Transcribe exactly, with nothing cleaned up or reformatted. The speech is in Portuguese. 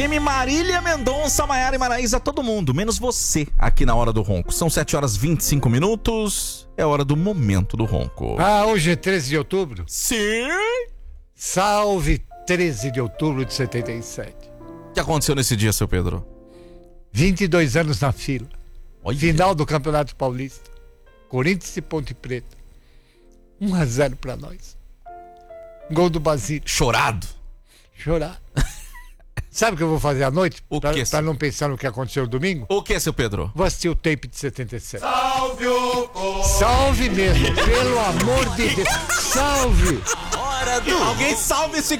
M Marília Mendonça, Maiara e Maraísa, todo mundo, menos você, aqui na Hora do Ronco. São sete horas e vinte e cinco minutos, é hora do Momento do Ronco. Ah, hoje é treze de outubro? Sim! Salve treze de outubro de setenta e sete. O que aconteceu nesse dia, seu Pedro? vinte e dois anos na fila. Olha. Final do Campeonato Paulista. Corinthians e Ponte Preta. um a zero pra nós. Gol do Basílio. Chorado. Chorar. Sabe o que eu vou fazer à noite? O pra, que, pra não pensar no que aconteceu no domingo? O que, seu Pedro? Vou assistir o tape de setenta e sete. Salve o povo. Salve mesmo, pelo amor de Deus. Salve. Hora do... Alguém salve esse